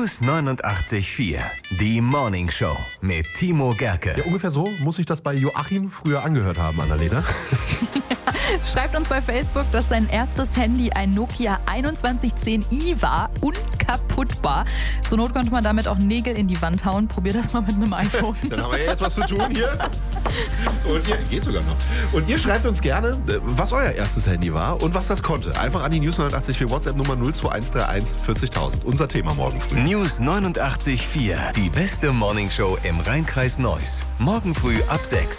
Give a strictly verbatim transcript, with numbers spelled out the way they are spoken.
News neunundachtzig Komma vier. Die Morning Show mit Timo Gerke. Ja, ungefähr so muss ich das bei Joachim früher angehört haben, Annalena. Schreibt uns bei Facebook, dass sein erstes Handy ein Nokia einundzwanzig zehn i war, unkaputtbar. Zur Not konnte man damit auch Nägel in die Wand hauen. Probier das mal mit einem iPhone. Dann haben wir ja jetzt was zu tun hier. Und ihr, geht sogar noch. Und ihr schreibt uns gerne, was euer erstes Handy war und was das konnte. Einfach an die News neunundachtzig Komma vier WhatsApp-Nummer null zwei eins drei eins vierzigtausend. Unser Thema morgen früh. News neunundachtzig Komma vier. Die beste Morning Show im Rheinkreis Neuss. Morgen früh ab sechs.